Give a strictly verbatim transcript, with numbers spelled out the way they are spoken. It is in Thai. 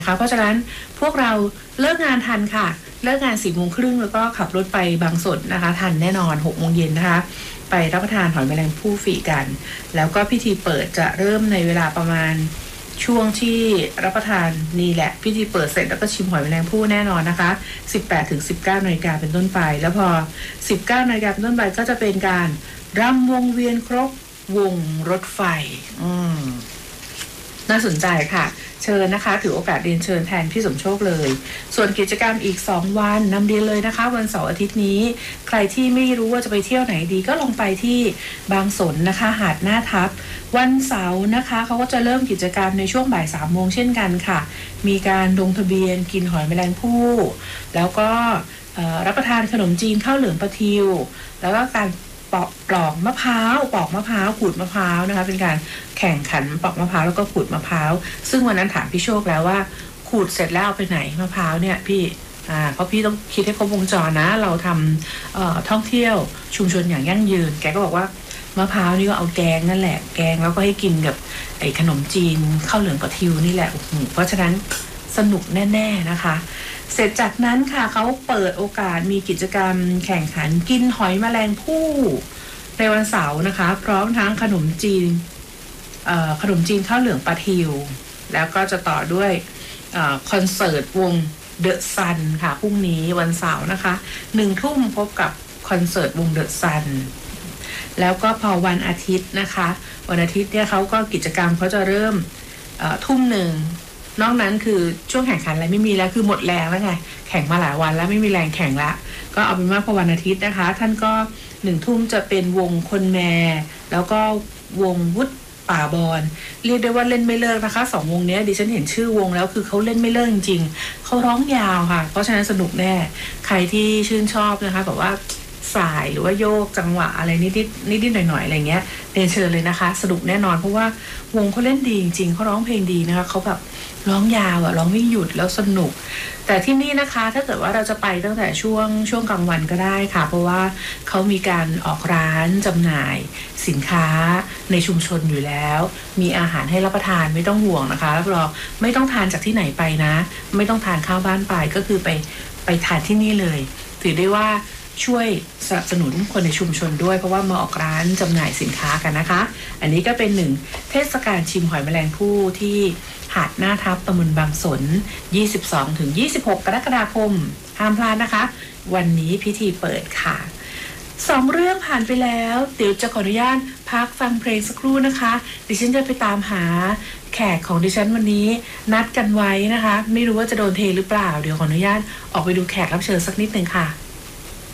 ค่ะเพราะฉะนั้นพวกเราเลิกงานทันค่ะเลิกงานสี่โมงครึ่งแล้วก็ขับรถไปบางส่วนนะคะทันแน่นอนหกโมงเย็นนะคะไปรับประทานหอยแมลงภู่ฟรีกันแล้วก็พิธีเปิดจะเริ่มในเวลาประมาณช่วงที่รับประทานนี่แหละพิธีเปิดเสร็จแล้วก็ชิมหอยแมลงภู่แน่นอนนะคะ สิบแปดถึงสิบเก้า นาฬิกาเป็นต้นไปแล้วพอ สิบเก้า นาฬิกาเป็นต้นไปก็จะเป็นการรำวงเวียนครบวงรถไฟอืมน่าสนใจค่ะเชิญนะคะถือโอกาสเรียนเชิญแทนพี่สมโชคเลยส่วนกิจกรรมอีกสองวันนำเรียนเลยนะคะวันเสาร์อาทิตย์นี้ใครที่ไม่รู้ว่าจะไปเที่ยวไหนดีก็ลงไปที่บางสนนะคะหาดหน้าทับวันเสาร์นะคะเขาก็จะเริ่มกิจกรรมในช่วงบ่ายสามโมงเช่นกันค่ะมีการลงทะเบียนกินหอยแมลงภู่แล้วก็รับประทานขนมจีนข้าวเหลืองปลาทิวแล้วก็การปอกปลอกมะพร้าวปอกมะพร้าวขูดมะพร้าวนะคะเป็นการแข่งขันปอกมะพร้าวแล้วก็ขูดมะพร้าวซึ่งวันนั้นถามพี่โชคแล้วว่าขูดเสร็จแล้วเอาไปไหนมะพร้าวเนี่ยพี่อ่าเพราะพี่ต้องคิดให้ครบวงจรนะเราทำเอ่อท่องเที่ยวชุมชนอย่างยั่งยืนแกก็บอกว่ามะพร้าวนี่ก็เอาแกงนั่นแหละแกงแล้วก็ให้กินกับไอ้ขนมจีนข้าวเหลืองปลาทิวนี่แหละเพราะฉะนั้นสนุกแน่ๆนะคะเสร็จจากนั้นค่ะเขาเปิดโอกาสมีกิจกรรมแข่งขันกินหอยแมลงภู่ในวันเสาร์นะคะพร้อมทั้งขนมจีนขนมจีนข้าวเหลืองปลาทิวแล้วก็จะต่อด้วยคอนเสิร์ตวงเดอะซันค่ะพรุ่งนี้วันเสาร์นะคะหนึ่งทุ่มพบกับคอนเสิร์ตวงเดอะซันแล้วก็พอวันอาทิตย์นะคะวันอาทิตย์เนี่ยเขาก็กิจกรรมเขาจะเริ่มทุ่มหนึ่งนอกนั้นคือช่วงแข่งขันอะไรไม่มีแล้วคือหมดแรงแล้วไงแข่งมาหลายวันแล้วไม่มีแรงแข่งละก็เอาเป็นว่าพอวันอาทิตย์นะคะท่านก็หนึ่งทุ่มจะเป็นวงคนแม่แล้วก็วงวุฒิป่าบอนเรียกได้ว่าเล่นไม่เลิกนะคะสองวงนี้ดิฉันเห็นชื่อวงแล้วคือเขาเล่นไม่เลิกจริงๆเขาร้องยาวค่ะเพราะฉะนั้นสนุกแน่ใครที่ชื่นชอบนะคะแบบว่าสายหรือว่าโยกจังหวะอะไรนิดๆนิดๆหน่อยๆอะไรเงี้ยเรียนเชิญเลยนะคะสนุกแน่นอนเพราะว่าวงเขาเล่นดีจริงๆเขาร้องเพลงดีนะคะเขาแบบร้องยาวอะร้องไม่หยุดแล้วสนุกแต่ที่นี่นะคะถ้าเกิดว่าเราจะไปตั้งแต่ช่วงช่วงกลางวันก็ได้ค่ะเพราะว่าเขามีการออกร้านจำหน่ายสินค้าในชุมชนอยู่แล้วมีอาหารให้รับประทานไม่ต้องห่วงนะคะรับรองไม่ต้องทานจากที่ไหนไปนะไม่ต้องทานข้าวบ้านไปก็คือไปไปทานที่นี่เลยถือได้ว่าช่วยสนับสนุนคนในชุมชนด้วยเพราะว่ามาออกร้านจำหน่ายสินค้ากันนะคะอันนี้ก็เป็นหนึ่งเทศกาลชิมหอยแมลงภู่ที่หาดหน้าทับตำบลบางสน ยี่สิบสองถึงยี่สิบหก กรกฎาคมห้ามพลาดนะคะวันนี้พิธีเปิดค่ะสองเรื่องผ่านไปแล้วเดี๋ยวจะขออนุญาตพักฟังเพลงสักครู่นะคะดิฉันจะไปตามหาแขกของดิฉันวันนี้นัดกันไว้นะคะไม่รู้ว่าจะโดนเทหรือเปล่าเดี๋ยวขออนุญาตออกไปดูแขกรับเชิญสักนิดนึงค่ะ